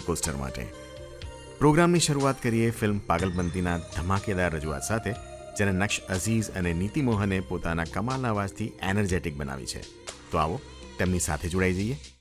Poster માટે. પ્રોગ્રામની શરૂઆત કરીએ ફિલ્મ પાગલપંતીના ધમાકેદાર રજૂઆત સાથે, જેને નક્શ અઝીઝ અને નીતિ મોહને પોતાના કમાલના અવાજથી એનર્જેટિક બનાવી છે. તો આવો તેમની સાથે જોડાઈ જઈએ.